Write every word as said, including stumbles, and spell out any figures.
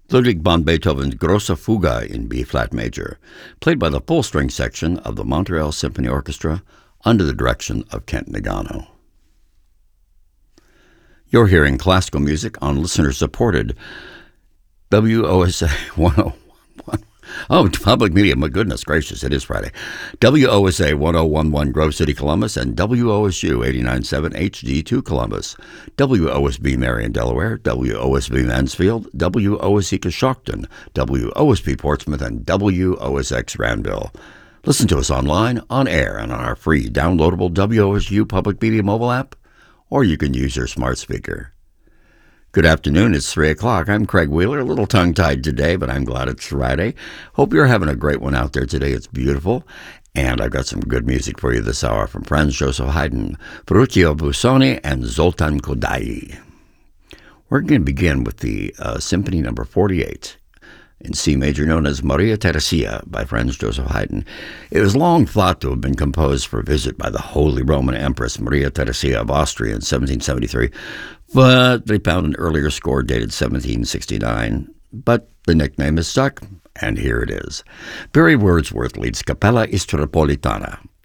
Ludwig van Beethoven's Grosse Fuga in B-flat major, played by the full-string section of the Montreal Symphony Orchestra under the direction of Kent Nagano. You're hearing classical music on listener-supported W O S A one oh one. Oh, public media, my goodness gracious, it is Friday. W O S A one oh one one Grove City, Columbus, and W O S U eighty-nine point seven H D two Columbus, W O S B Marion, Delaware, W O S B Mansfield, W O S E Coshocton, W O S P Portsmouth, and W O S X Ranville. Listen to us online, on air, and on our free downloadable W O S U Public Media mobile app, or you can use your smart speaker. Good afternoon, it's three o'clock. I'm Craig Wheeler, a little tongue-tied today, but I'm glad it's Friday. Hope you're having a great one out there today. It's beautiful, and I've got some good music for you this hour from Franz Joseph Haydn, Ferruccio Busoni, and Zoltan Kodaly. We're going to begin with the uh, Symphony Number forty-eight in C major, known as Maria Theresia by Franz Joseph Haydn. It was long thought to have been composed for a visit by the Holy Roman Empress Maria Theresia of Austria in seventeen seventy-three, but they found an earlier score dated seventeen sixty-nine. But the nickname is stuck, and here it is. Barry Wordsworth leads Capella Istropolitana